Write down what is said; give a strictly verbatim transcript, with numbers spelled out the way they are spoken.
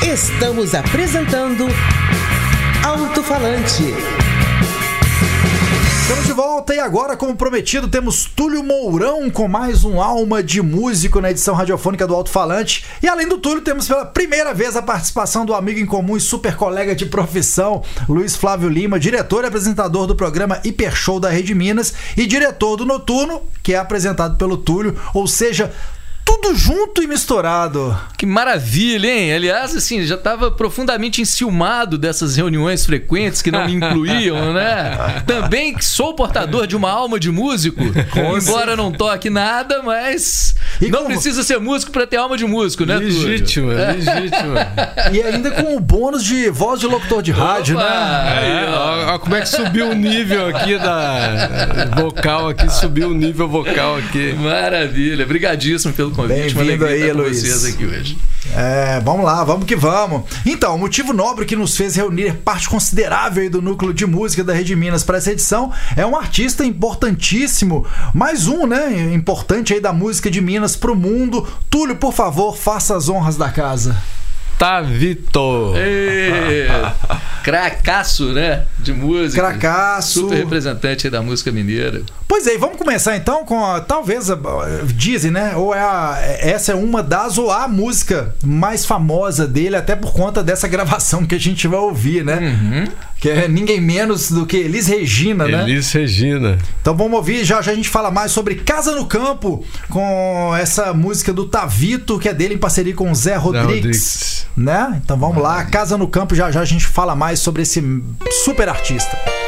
Estamos apresentando Alto-Falante. Estamos de volta e agora, como prometido, temos Túlio Mourão com mais um Alma de Músico na edição radiofônica do Alto-Falante. E além do Túlio, temos pela primeira vez a participação do amigo em comum e super colega de profissão, Luiz Flávio Lima, diretor e apresentador do programa Hiper Show da Rede Minas e diretor do Noturno, que é apresentado pelo Túlio, ou seja, tudo junto e misturado. Que maravilha, hein? Aliás, assim, já estava profundamente enciumado dessas reuniões frequentes que não me incluíam, né? Também sou portador de uma alma de músico, embora não toque nada, mas e não como... precisa ser músico para ter alma de músico, né? Legítimo, é legítimo. E ainda com o bônus de voz de locutor de rádio, Opa, né? Aí, ó, ó, como é que subiu o nível aqui da vocal aqui, subiu o nível vocal aqui. Maravilha, brigadíssimo pelo convite. Bem-vindo aí, Luiz. Vocês aqui hoje. É, vamos lá, vamos que vamos. Então, o motivo nobre que nos fez reunir parte considerável aí do núcleo de música da Rede Minas para essa edição é um artista importantíssimo, mais um, né, importante aí da música de Minas pro mundo. Túlio, por favor, faça as honras da casa. Tavito. Cracaço, né? De música. Cracaço. Super representante aí da música mineira. Pois é, vamos começar então com a, talvez, dizem, né? Ou é a, essa é uma das, ou a música mais famosa dele, até por conta dessa gravação que a gente vai ouvir, né? Uhum. Que é ninguém menos do que Elis Regina, né? Elis Regina. Então vamos ouvir, já, já a gente fala mais sobre Casa no Campo, com essa música do Tavito, que é dele em parceria com o Zé Rodrigues, Rodrigues. Né? Então vamos lá, Casa no Campo, já já a gente fala mais sobre esse super artista.